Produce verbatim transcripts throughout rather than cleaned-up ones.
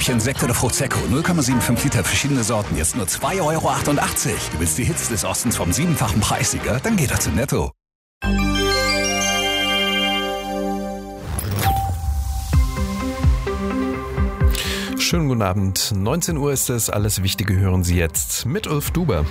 Schnäppchen, Sekt oder Prosecco. null Komma fünfundsiebzig Liter, verschiedene Sorten. Jetzt nur zwei Euro achtundachtzig. Du willst die Hits des Ostens vom siebenfachen Preissieger? Dann geh doch zu Netto. Schönen guten Abend. neunzehn Uhr ist es. Alles Wichtige hören Sie jetzt mit Ulf Duber.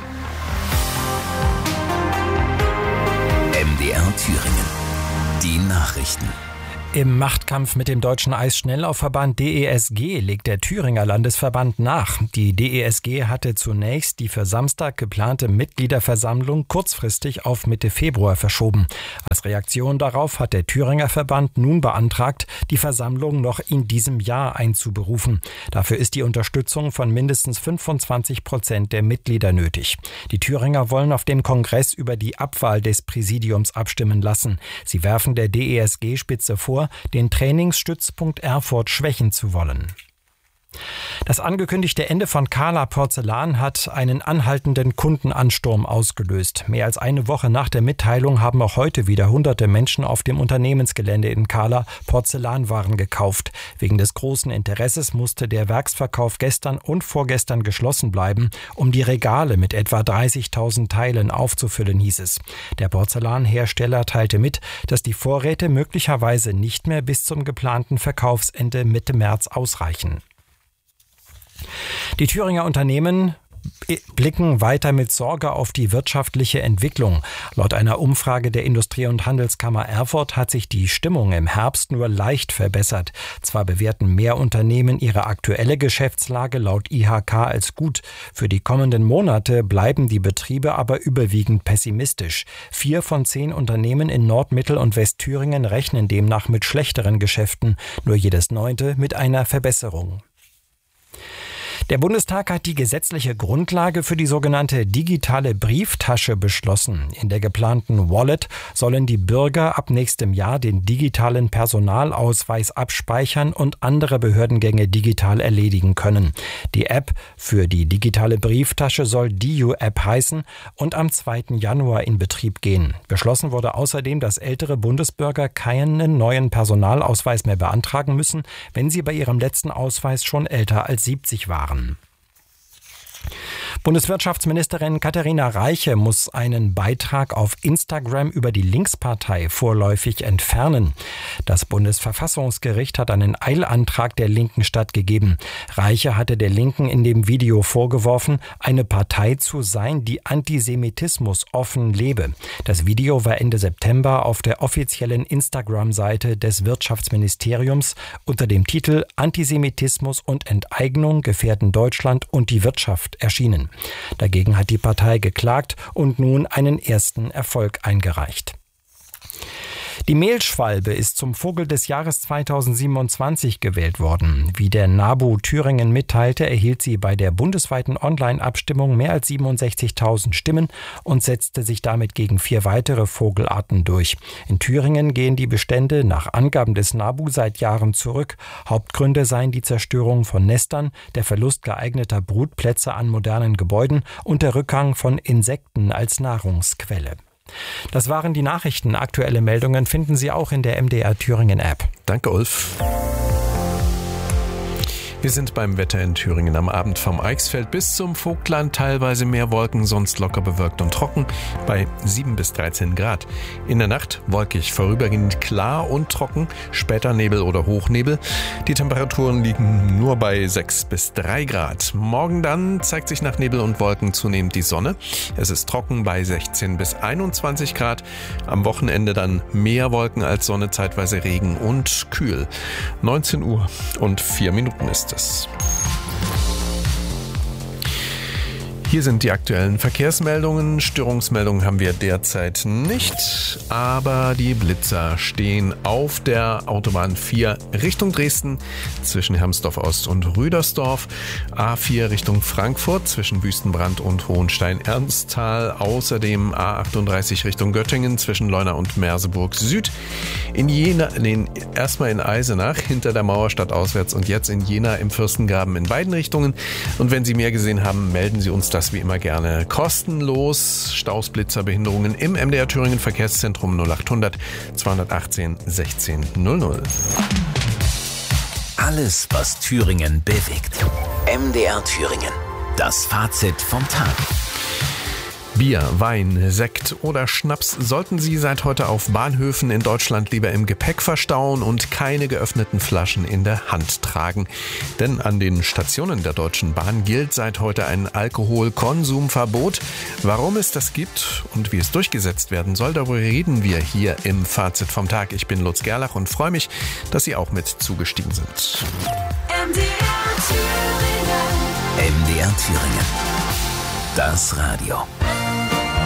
M D R Thüringen. Die Nachrichten. Im Machtkampf mit dem Deutschen Eisschnelllaufverband D E S G legt der Thüringer Landesverband nach. Die D E S G hatte zunächst die für Samstag geplante Mitgliederversammlung kurzfristig auf Mitte Februar verschoben. Als Reaktion darauf hat der Thüringer Verband nun beantragt, die Versammlung noch in diesem Jahr einzuberufen. Dafür ist die Unterstützung von mindestens fünfundzwanzig Prozent der Mitglieder nötig. Die Thüringer wollen auf dem Kongress über die Abwahl des Präsidiums abstimmen lassen. Sie werfen der D E S G-Spitze vor, den Trainingsstützpunkt Erfurt schwächen zu wollen. Das angekündigte Ende von Kala Porzellan hat einen anhaltenden Kundenansturm ausgelöst. Mehr als eine Woche nach der Mitteilung haben auch heute wieder hunderte Menschen auf dem Unternehmensgelände in Kala Porzellanwaren gekauft. Wegen des großen Interesses musste der Werksverkauf gestern und vorgestern geschlossen bleiben, um die Regale mit etwa dreißigtausend Teilen aufzufüllen, hieß es. Der Porzellanhersteller teilte mit, dass die Vorräte möglicherweise nicht mehr bis zum geplanten Verkaufsende Mitte März ausreichen. Die Thüringer Unternehmen blicken weiter mit Sorge auf die wirtschaftliche Entwicklung. Laut einer Umfrage der Industrie- und Handelskammer Erfurt hat sich die Stimmung im Herbst nur leicht verbessert. Zwar bewerten mehr Unternehmen ihre aktuelle Geschäftslage laut I H K als gut. Für die kommenden Monate bleiben die Betriebe aber überwiegend pessimistisch. Vier von zehn Unternehmen in Nord-, Mittel- und Westthüringen rechnen demnach mit schlechteren Geschäften, nur jedes neunte mit einer Verbesserung. Der Bundestag hat die gesetzliche Grundlage für die sogenannte digitale Brieftasche beschlossen. In der geplanten Wallet sollen die Bürger ab nächstem Jahr den digitalen Personalausweis abspeichern und andere Behördengänge digital erledigen können. Die App für die digitale Brieftasche soll D U-App heißen und am zweiten Januar in Betrieb gehen. Beschlossen wurde außerdem, dass ältere Bundesbürger keinen neuen Personalausweis mehr beantragen müssen, wenn sie bei ihrem letzten Ausweis schon älter als siebzig waren. Bundeswirtschaftsministerin Katharina Reiche muss einen Beitrag auf Instagram über die Linkspartei vorläufig entfernen. Das Bundesverfassungsgericht hat einen Eilantrag der Linken stattgegeben. Reiche hatte der Linken in dem Video vorgeworfen, eine Partei zu sein, die Antisemitismus offen lebe. Das Video war Ende September auf der offiziellen Instagram-Seite des Wirtschaftsministeriums unter dem Titel Antisemitismus und Enteignung gefährden Deutschland und die Wirtschaft erschienen. Dagegen hat die Partei geklagt und nun einen ersten Erfolg eingereicht. Die Mehlschwalbe ist zum Vogel des Jahres zweitausendsiebenundzwanzig gewählt worden. Wie der NABU Thüringen mitteilte, erhielt sie bei der bundesweiten Online-Abstimmung mehr als siebenundsechzigtausend Stimmen und setzte sich damit gegen vier weitere Vogelarten durch. In Thüringen gehen die Bestände nach Angaben des NABU seit Jahren zurück. Hauptgründe seien die Zerstörung von Nestern, der Verlust geeigneter Brutplätze an modernen Gebäuden und der Rückgang von Insekten als Nahrungsquelle. Das waren die Nachrichten. Aktuelle Meldungen finden Sie auch in der M D R Thüringen App. Danke, Ulf. Wir sind beim Wetter in Thüringen am Abend vom Eichsfeld bis zum Vogtland. Teilweise mehr Wolken, sonst locker bewölkt und trocken bei sieben bis dreizehn Grad. In der Nacht wolkig, vorübergehend klar und trocken, später Nebel oder Hochnebel. Die Temperaturen liegen nur bei sechs bis drei Grad. Morgen dann zeigt sich nach Nebel und Wolken zunehmend die Sonne. Es ist trocken bei sechzehn bis einundzwanzig Grad. Am Wochenende dann mehr Wolken als Sonne, zeitweise Regen und kühl. neunzehn Uhr und vier Minuten ist es. Hier sind die aktuellen Verkehrsmeldungen. Störungsmeldungen haben wir derzeit nicht, aber die Blitzer stehen auf der Autobahn vier Richtung Dresden zwischen Hermsdorf Ost und Rüdersdorf, A vier Richtung Frankfurt zwischen Wüstenbrand und Hohenstein-Ernsthal, außerdem A achtunddreißig Richtung Göttingen zwischen Leuna und Merseburg Süd, in Jena, nee, erstmal in Eisenach hinter der Mauer stadtauswärts und jetzt in Jena im Fürstengraben in beiden Richtungen. Und wenn Sie mehr gesehen haben, melden Sie uns das wie immer gerne kostenlos. Staus, Blitzer, Behinderungen im M D R Thüringen Verkehrszentrum null achthundert zweihundertachtzehn sechzehn null null. Alles, was Thüringen bewegt. M D R Thüringen. Das Fazit vom Tag. Bier, Wein, Sekt oder Schnaps sollten Sie seit heute auf Bahnhöfen in Deutschland lieber im Gepäck verstauen und keine geöffneten Flaschen in der Hand tragen. Denn an den Stationen der Deutschen Bahn gilt seit heute ein Alkoholkonsumverbot. Warum es das gibt und wie es durchgesetzt werden soll, darüber reden wir hier im Fazit vom Tag. Ich bin Lutz Gerlach und freue mich, dass Sie auch mit zugestiegen sind. M D R Thüringen. M D R Thüringen. Das Radio.